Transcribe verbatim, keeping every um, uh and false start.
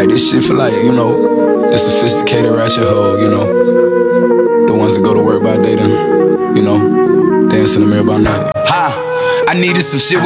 Like, this shit for like, you know, the sophisticated ratchet hoe, you know, the ones that go to work by day then, you know, dance in the mirror by night. Ha! I needed some shit.